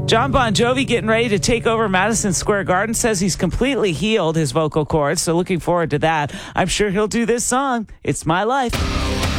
John Bon Jovi getting ready to take over Madison Square Garden, says he's completely healed his vocal cords, so looking forward to that. I'm sure he'll do this song, It's My Life.